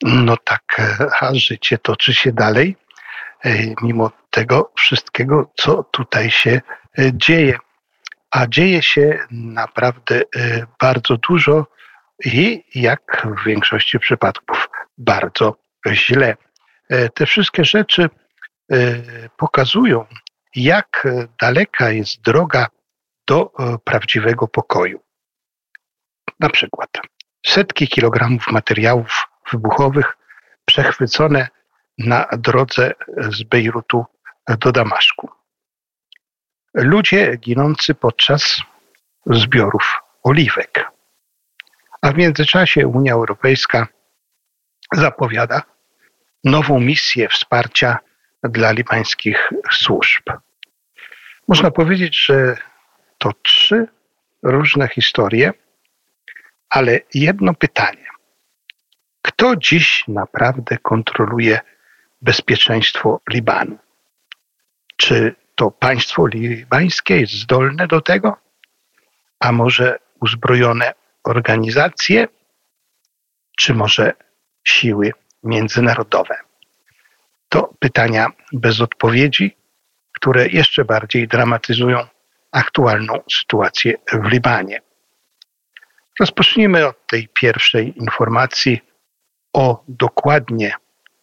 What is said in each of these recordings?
No tak, a życie toczy się dalej, mimo tego wszystkiego, co tutaj się dzieje. A dzieje się naprawdę bardzo dużo i jak w większości przypadków bardzo źle. Te wszystkie rzeczy pokazują, jak daleka jest droga do prawdziwego pokoju. Na przykład setki kilogramów materiałów wybuchowych przechwycone na drodze z Bejrutu do Damaszku. Ludzie ginący podczas zbiorów oliwek. A w międzyczasie Unia Europejska zapowiada nową misję wsparcia dla libańskich służb. Można powiedzieć, że to 3 różne historie, ale jedno pytanie. Kto dziś naprawdę kontroluje bezpieczeństwo Libanu? Czy to państwo libańskie jest zdolne do tego? A może uzbrojone organizacje? Czy może siły międzynarodowe? To pytania bez odpowiedzi, które jeszcze bardziej dramatyzują aktualną sytuację w Libanie. Rozpocznijmy od tej pierwszej informacji o dokładnie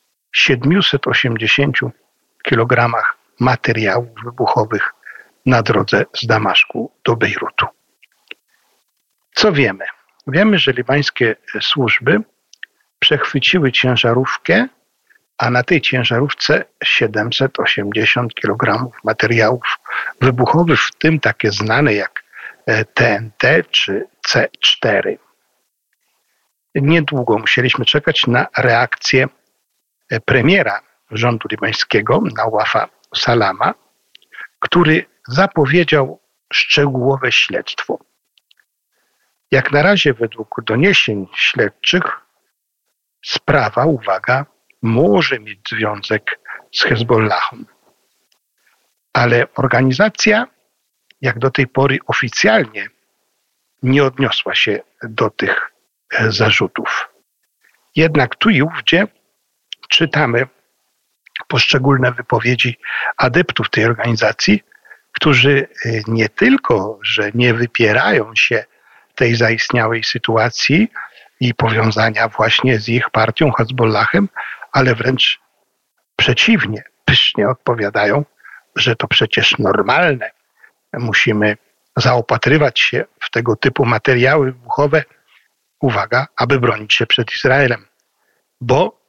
780 kilogramach materiałów wybuchowych na drodze z Damaszku do Bejrutu. Co wiemy? Wiemy, że libańskie służby przechwyciły ciężarówkę, a na tej ciężarówce 780 kilogramów materiałów wybuchowych, w tym takie znane jak TNT czy C4. Niedługo musieliśmy czekać na reakcję premiera rządu libańskiego, Nawafa Salama, który zapowiedział szczegółowe śledztwo. Jak na razie według doniesień śledczych sprawa, uwaga, może mieć związek z Hezbollahem. Ale organizacja, jak do tej pory oficjalnie, nie odniosła się do tych zarzutów. Jednak tu i ówdzie czytamy poszczególne wypowiedzi adeptów tej organizacji, którzy nie tylko, że nie wypierają się tej zaistniałej sytuacji i powiązania właśnie z ich partią Hezbollahem, ale wręcz przeciwnie, pysznie odpowiadają, że to przecież normalne. Musimy zaopatrywać się w tego typu materiały wybuchowe, uwaga, aby bronić się przed Izraelem, bo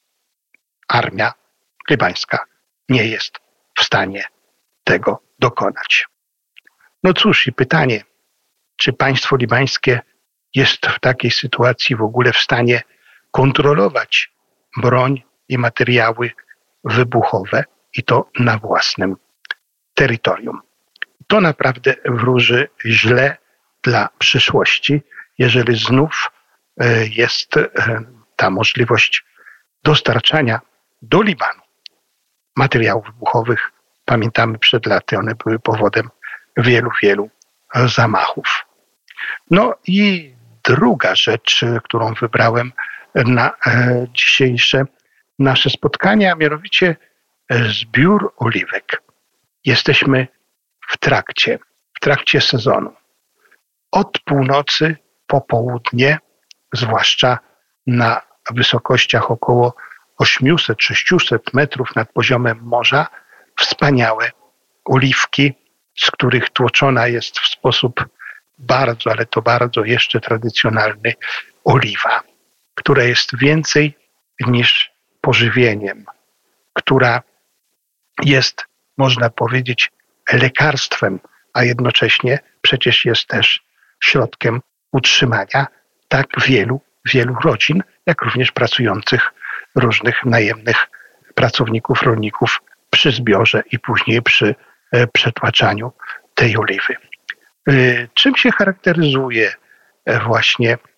armia libańska nie jest w stanie tego dokonać. No cóż, i pytanie, czy państwo libańskie jest w takiej sytuacji w ogóle w stanie kontrolować broń i materiały wybuchowe i to na własnym terytorium. To naprawdę wróży źle dla przyszłości, jeżeli znów jest ta możliwość dostarczania do Libanu materiałów wybuchowych. Pamiętamy przed laty, one były powodem wielu zamachów. No i druga rzecz, którą wybrałem na dzisiejsze nasze spotkanie, a mianowicie zbiór oliwek. Jesteśmy w trakcie sezonu. Od północy po południe, zwłaszcza na wysokościach około 800-600 metrów nad poziomem morza, wspaniałe oliwki, z których tłoczona jest w sposób bardzo, ale to bardzo jeszcze tradycjonalny oliwa, która jest więcej niż pożywieniem, która jest, można powiedzieć, lekarstwem, a jednocześnie przecież jest też środkiem utrzymania tak wielu rodzin, jak również pracujących różnych najemnych pracowników, rolników przy zbiorze i później przy przetłaczaniu tej oliwy. Czym się charakteryzuje właśnie